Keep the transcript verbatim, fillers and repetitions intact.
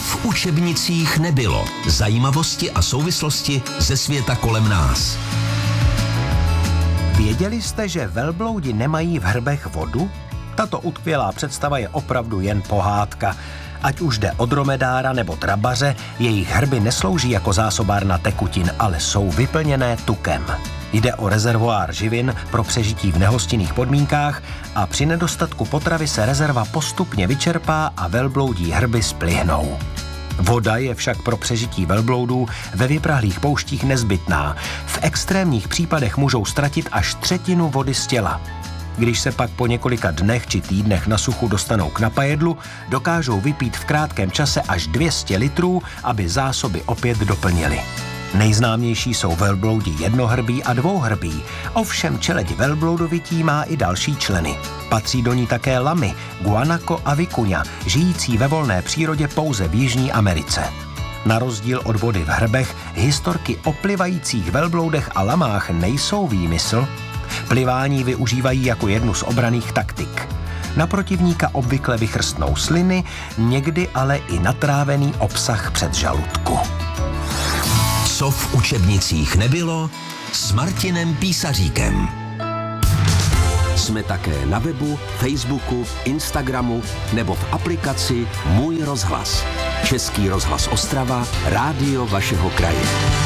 v učebnicích nebylo. Zajímavosti a souvislosti ze světa kolem nás. Věděli jste, že velbloudi nemají v hrbech vodu? Tato utkvělá představa je opravdu jen pohádka. Ať už jde o dromedára nebo trabaře, jejich hrby neslouží jako zásobárna tekutin, ale jsou vyplněné tukem. Jde o rezervoár živin pro přežití v nehostinných podmínkách a při nedostatku potravy se rezerva postupně vyčerpá a velbloudí hrby splyhnou. Voda je však pro přežití velbloudů ve vyprahlých pouštích nezbytná. V extrémních případech můžou ztratit až třetinu vody z těla. Když se pak po několika dnech či týdnech na suchu dostanou k napajedlu, dokážou vypít v krátkém čase až dvě stě litrů, aby zásoby opět doplnili. Nejznámější jsou velbloudi jednohrbí a dvouhrbí, ovšem čeleď velbloudovití má i další členy. Patří do ní také lamy, guanaco a vicuña, žijící ve volné přírodě pouze v Jižní Americe. Na rozdíl od vody v hrbech, historky o plivajících velbloudech a lamách nejsou výmysl. Plivání využívají jako jednu z obranných taktik. Na protivníka obvykle vychrstnou sliny, někdy ale i natrávený obsah předžaludku. Co v učebnicích nebylo, s Martinem Písaříkem. Jsme také na webu, Facebooku, Instagramu nebo v aplikaci Můj rozhlas. Český rozhlas Ostrava, rádio vašeho kraje.